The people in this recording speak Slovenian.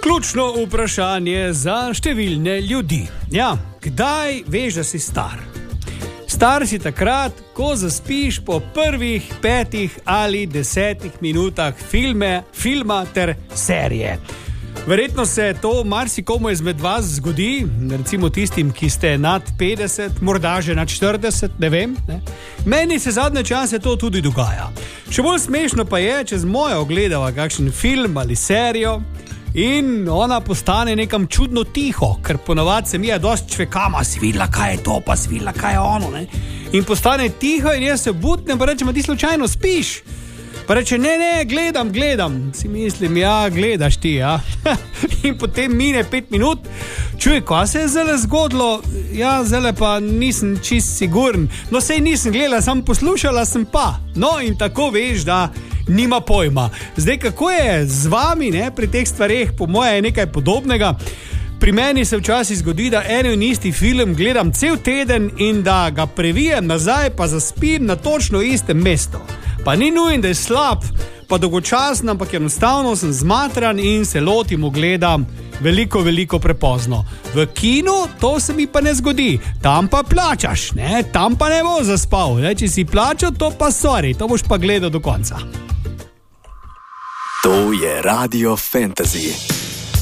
Ključno vprašanje za številne ljudi. Ja, kdaj veš, da si star? Star si takrat, ko zaspiš po prvih 5 ali 10 minutah filma ter serije. Verjetno se to marsikomu izmed vas zgodi, recimo tistim, ki ste nad 50, morda že nad 40, ne vem. Ne? Meni se zadnje čase to tudi dogaja. Še bolj smešno pa je, če z mojo ogledava kakšen film ali serijo in ona postane nekam čudno tiho, ker ponavadi se mi je dosti čvekama, si videla, kaj je to, pa si videla, kaj je ono. Ne? In postane tiho in jaz se budnem, pa rečem, ti slučajno spiš? Pa reče, ne, gledam. Si mislim, ja, gledaš ti, ja. In potem mine 5 minut. Čuj, kaj se je zdaj zgodilo? Ja, zdaj pa nisem čist siguren. No, sej nisem gledala, sam poslušala sem pa. No, in tako veš, da nima pojma. Zdaj, kako je z vami, ne, pri teh stvareh, po moje je nekaj podobnega. Pri meni se včasih zgodi, da eno in isti film gledam cel teden in da ga previjem nazaj, pa zaspim na točno istem mestu. Pa ni nujen, da je slab, pa dolgočasen, ampak enostavno sem zmatran in se lotim ogleda veliko prepozno. V kinu to se mi pa ne zgodi, tam pa plačaš, ne? Tam pa ne bo zaspal, ne? Če si plačal, to pa sorry, to boš pa gledal do konca. To je Radio Fantasy.